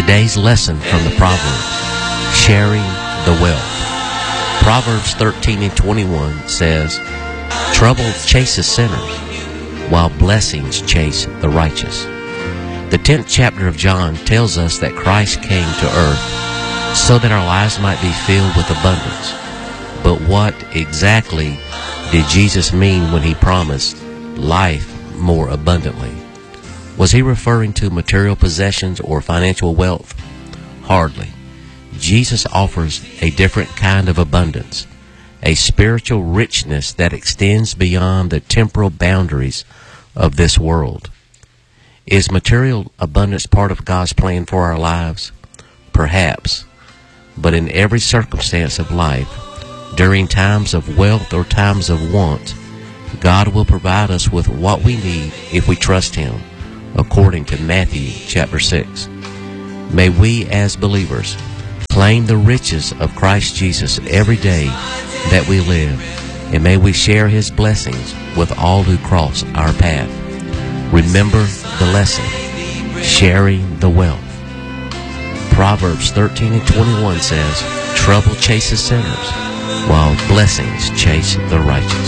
Today's lesson from the Proverbs, sharing the wealth. Proverbs 13:21 says, "Trouble chases sinners, while blessings chase the righteous." The 10th chapter of John tells us that Christ came to earth so that our lives might be filled with abundance. But what exactly did Jesus mean when he promised life more abundantly? Was he referring to material possessions or financial wealth? Hardly. Jesus offers a different kind of abundance, a spiritual richness that extends beyond the temporal boundaries of this world. Is material abundance part of God's plan for our lives? Perhaps. But in every circumstance of life, during times of wealth or times of want, God will provide us with what we need if we trust Him, according to Matthew chapter 6. May we as believers claim the riches of Christ Jesus every day that we live, and may we share His blessings with all who cross our path. Remember the lesson, sharing the wealth. Proverbs 13:21 says, "Trouble chases sinners, while blessings chase the righteous."